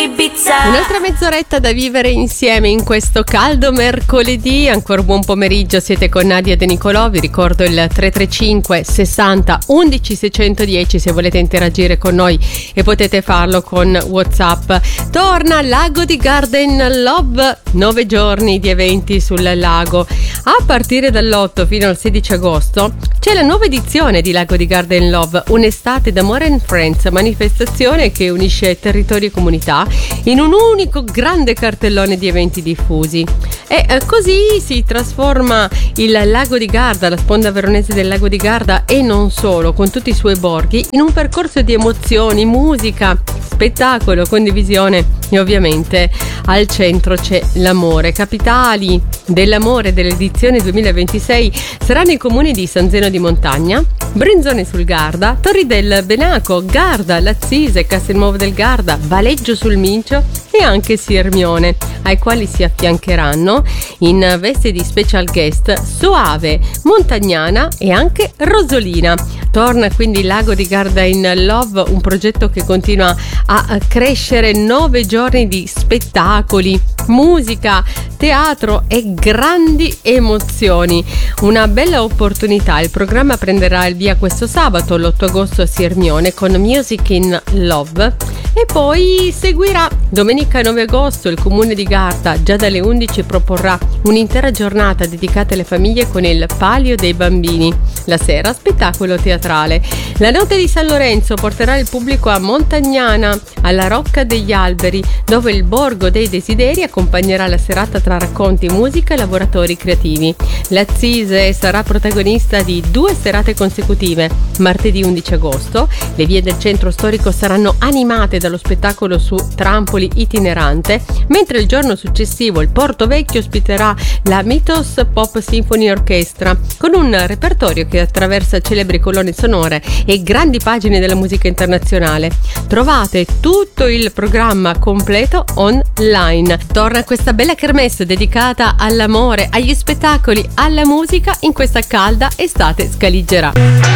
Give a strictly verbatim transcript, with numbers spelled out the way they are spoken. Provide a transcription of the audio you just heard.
Ibiza. Un'altra mezz'oretta da vivere insieme in questo caldo mercoledì. Ancora buon pomeriggio, siete con Nadia De Nicolò. Vi ricordo il tre tre cinque sessanta undici seicentodieci se volete interagire con noi, e potete farlo con WhatsApp. Torna Lago di Garda in Love, nove giorni di eventi sul lago. A partire dall'otto fino al sedici agosto c'è la nuova edizione di Lago di Garda in Love, un'estate d'amore and friends, manifestazione che unisce territori e comunità in un unico grande cartellone di eventi diffusi. E eh, così si trasforma il Lago di Garda, la sponda veronese del Lago di Garda e non solo, con tutti i suoi borghi, in un percorso di emozioni, musica, spettacolo, condivisione e ovviamente al centro c'è l'amore. Capitali dell'amore dell'edizione duemilaventisei saranno i comuni di San Zeno di Montagna, Brenzone sul Garda, Torri del Benaco, Garda, Lazzise, Castelnuovo del Garda, Valeggio sul Mincio e anche Sirmione, ai quali si affiancheranno in veste di special guest Soave, Montagnana e anche Rosolina. Torna quindi Lago di Garda in Love, un progetto che continua a crescere. Nove giorni di spettacoli, musica, teatro e grandi emozioni. Una bella opportunità. Il programma prenderà il via questo sabato, l'otto agosto a Sirmione, con Music in Love, e poi seguirà domenica nove agosto il comune di Garda. Già dalle undici proporrà un'intera giornata dedicata alle famiglie con il Palio dei Bambini. La sera spettacolo teatrale. La notte di San Lorenzo porterà il pubblico a Montagnana, alla Rocca degli Alberi, dove il Borgo dei Desideri accompagnerà la serata tra racconti, musica e lavoratori creativi. Lazzise sarà protagonista di due serate consecutive. Martedì undici agosto le vie del centro storico saranno animate dallo spettacolo su trampoli itinerante, mentre il giorno successivo il Porto Vecchio ospiterà la Mythos Pop Symphony Orchestra, con un repertorio che attraversa celebri colonne sonore e grandi pagine della musica internazionale. Trovate tutto il programma completo online. Torna questa bella kermesse dedicata all'amore, agli spettacoli, alla musica in questa calda estate scaliggerà.